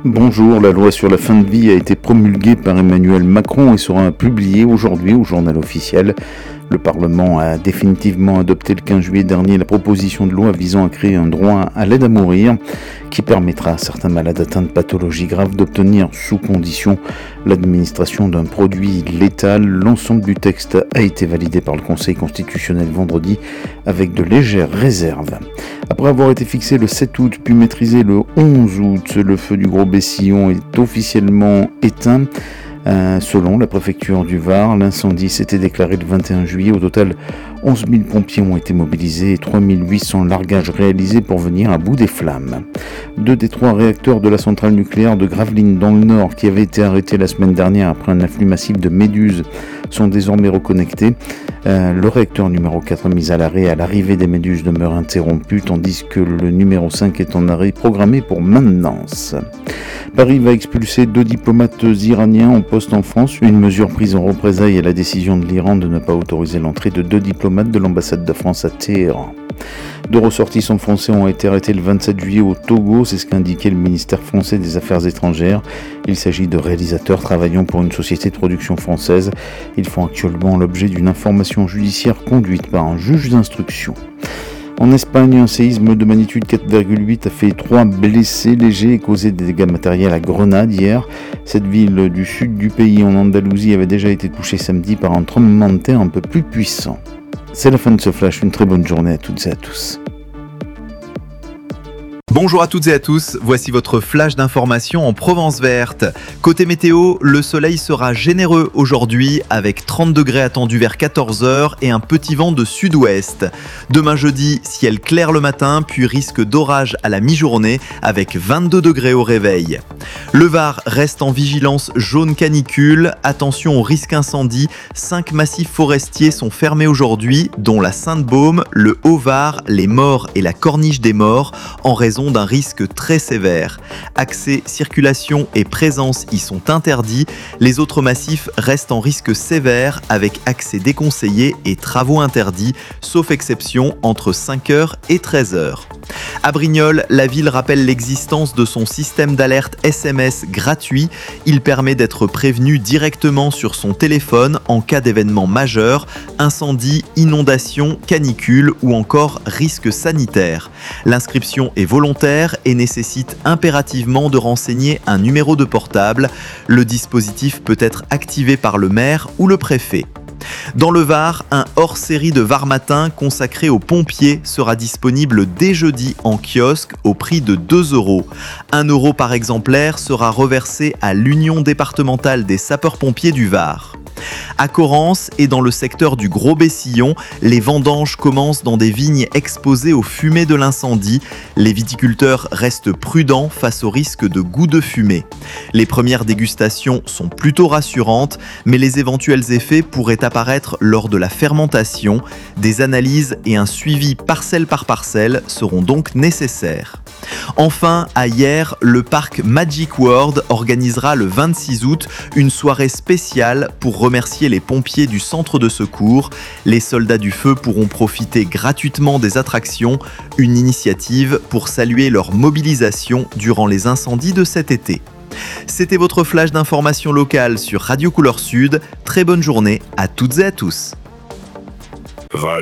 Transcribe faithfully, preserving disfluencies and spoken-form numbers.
Bonjour, la loi sur la fin de vie a été promulguée par Emmanuel Macron et sera publiée aujourd'hui au journal officiel. Le Parlement a définitivement adopté le quinze juillet dernier la proposition de loi visant à créer un droit à l'aide à mourir qui permettra à certains malades atteints de pathologies graves d'obtenir sous condition l'administration d'un produit létal. L'ensemble du texte a été validé par le Conseil constitutionnel vendredi avec de légères réserves. Après avoir été fixé le sept août puis maîtrisé le onze août, le feu du Gros Bessillon est officiellement éteint. Euh, selon la préfecture du Var, l'incendie s'était déclaré le vingt et un juillet. Au total, onze mille pompiers ont été mobilisés et trois mille huit cents largages réalisés pour venir à bout des flammes. Deux des trois réacteurs de la centrale nucléaire de Gravelines dans le Nord, qui avaient été arrêtés la semaine dernière après un afflux massif de méduses, sont désormais reconnectés. Euh, le réacteur numéro quatre mis à l'arrêt à l'arrivée des méduses demeure interrompu, tandis que le numéro cinq est en arrêt programmé pour maintenance. Paris va expulser deux diplomates iraniens en poste en France, une mesure prise en représailles à la décision de l'Iran de ne pas autoriser l'entrée de deux diplomates de l'ambassade de France à Téhéran. Deux ressortissants français ont été arrêtés le vingt-sept juillet au Togo, c'est ce qu'indiquait le ministère français des Affaires étrangères. Il s'agit de réalisateurs travaillant pour une société de production française. Ils font actuellement l'objet d'une information judiciaire conduite par un juge d'instruction. En Espagne, un séisme de magnitude quatre virgule huit a fait trois blessés légers et causé des dégâts matériels à Grenade hier. Cette ville du sud du pays en Andalousie avait déjà été touchée samedi par un tremblement de terre un peu plus puissant. C'est la fin de ce flash, une très bonne journée à toutes et à tous. Bonjour à toutes et à tous, voici votre flash d'information en Provence verte. Côté météo, le soleil sera généreux aujourd'hui avec trente degrés attendus vers quatorze heures et un petit vent de sud-ouest. Demain jeudi, ciel clair le matin puis risque d'orage à la mi-journée avec vingt-deux degrés au réveil. Le Var reste en vigilance jaune canicule, attention au risque incendie, cinq massifs forestiers sont fermés aujourd'hui dont la Sainte-Baume, le Haut-Var, les Maures et la Corniche des Morts en raison d'un risque très sévère. Accès, circulation et présence y sont interdits. Les autres massifs restent en risque sévère avec accès déconseillé et travaux interdits, sauf exception entre cinq heures et treize heures. À Brignoles, la ville rappelle l'existence de son système d'alerte S M S gratuit. Il permet d'être prévenu directement sur son téléphone en cas d'événement majeur, incendie, inondation, canicule ou encore risque sanitaire. L'inscription est volontaire et nécessite impérativement de renseigner un numéro de portable. Le dispositif peut être activé par le maire ou le préfet. Dans le Var, un hors-série de Var Matin consacré aux pompiers sera disponible dès jeudi en kiosque au prix de deux euros. un euro par exemplaire sera reversé à l'Union départementale des sapeurs-pompiers du Var. À Corrence et dans le secteur du Gros Bessillon, les vendanges commencent dans des vignes exposées aux fumées de l'incendie. Les viticulteurs restent prudents face au risque de goût de fumée. Les premières dégustations sont plutôt rassurantes, mais les éventuels effets pourraient apparaître lors de la fermentation. Des analyses et un suivi parcelle par parcelle seront donc nécessaires. Enfin, à Hyères, le parc Magic World organisera le vingt-six août une soirée spéciale pour remercier les pompiers du centre de secours. Les soldats du feu pourront profiter gratuitement des attractions, une initiative pour saluer leur mobilisation durant les incendies de cet été. C'était votre flash d'information locale sur Radio Couleur Sud. Très bonne journée à toutes et à tous. Radio